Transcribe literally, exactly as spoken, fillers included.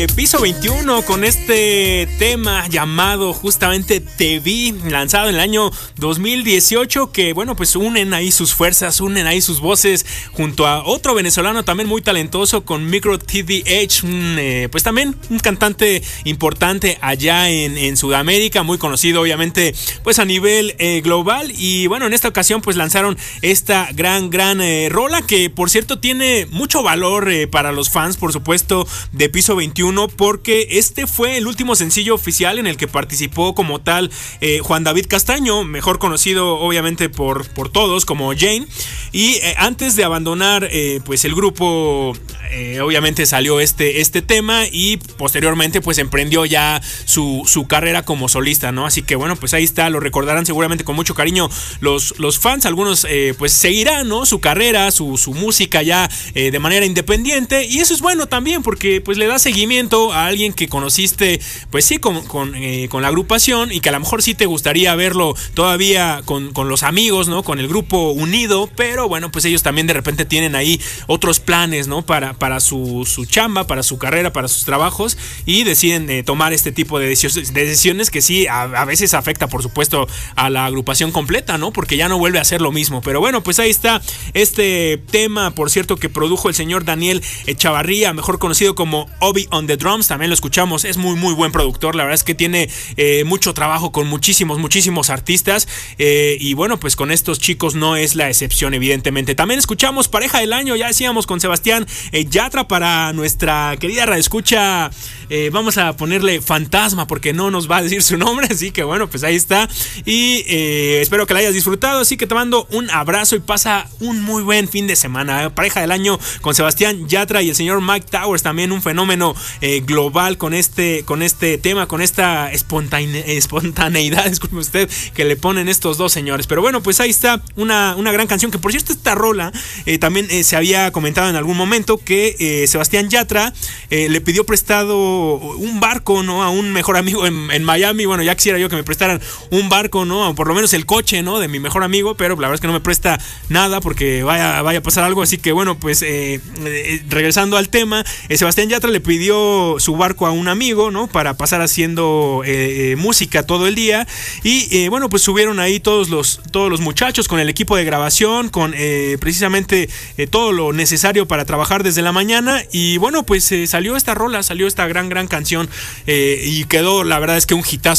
Piso veintiuno con este tema llamado justamente Te Vi, lanzado en el año dos mil dieciocho, que bueno, pues unen ahí sus fuerzas, unen ahí sus voces junto a otro venezolano también muy talentoso con Micro T D H, un, eh, pues también un cantante importante allá en, en Sudamérica, muy conocido obviamente pues a nivel eh, global. Y bueno, en esta ocasión pues lanzaron esta gran gran eh, rola que por cierto tiene mucho valor eh, para los fans, por supuesto, de Piso veintiuno, porque este fue el último sencillo oficial en el que participó como tal eh, Juan David Castaño, mejor conocido obviamente por, por todos como Jane. Y eh, antes de abandonar eh, pues el grupo, eh, obviamente salió este, este tema y posteriormente pues emprendió ya su, su carrera como solista, ¿no? Así que bueno, pues ahí está, lo recordarán seguramente con mucho cariño los, los fans. Algunos eh, pues seguirán, ¿no?, su carrera, su, su música ya eh, de manera independiente, y eso es bueno también porque pues le da seguimiento a alguien que conociste pues sí con, con, eh, con la agrupación, y que a lo mejor sí te gustaría verlo todavía con, con los amigos, ¿no?, con el grupo unido, pero bueno, pues ellos también de repente tienen ahí otros planes, ¿no?, para, para su, su chamba, para su carrera, para sus trabajos, y deciden eh, tomar este tipo de decisiones, de decisiones que sí a, a veces afecta por supuesto a la agrupación completa, ¿no?, porque ya no vuelve a ser lo mismo. Pero bueno, pues ahí está este tema, por cierto, que produjo el señor Daniel Echavarría, mejor conocido como Obi on the Drums. También lo escuchamos, es muy muy buen productor, la verdad es que tiene eh, mucho trabajo con muchísimos muchísimos artistas, eh, y bueno, pues con estos chicos no es la excepción, evidentemente. También escuchamos Pareja del Año, ya decíamos, con Sebastián eh, Yatra, para nuestra querida radioescucha, eh, vamos a ponerle Fantasma porque no nos va a decir su nombre, así que bueno, pues ahí está, y eh, espero que la hayas disfrutado, así que te mando un abrazo y pasa un muy buen fin de semana. Pareja del Año con Sebastián Yatra y el señor Mike Towers, también un fenómeno eh, global con este, con este tema, con esta espontane- espontaneidad, disculpe usted, que le ponen estos dos señores. Pero bueno, pues ahí está una, una gran canción, que por cierto esta rola eh, también eh, se había comentado en algún momento que eh, Sebastián Yatra eh, le pidió prestado un barco, ¿no?, a un mejor amigo en, en Miami. Bueno, ya quisiera yo que me prestaran un barco, ¿no?, o por lo menos el coche, ¿no?, de mi mejor amigo, pero la verdad es que no me presta nada porque vaya, vaya a pasar algo. Así que bueno, pues eh, eh, regresando al tema, eh, Sebastián Yatra le pidió su barco a un amigo, ¿no?, para pasar haciendo eh, eh, música todo el día. Y eh, bueno, pues subieron ahí todos los, todos los muchachos con el equipo de grabación, con eh, precisamente eh, todo lo necesario para trabajar desde la mañana. Y bueno, pues eh, salió esta rola, salió esta gran gran canción, eh, y quedó, la verdad es que un hitazo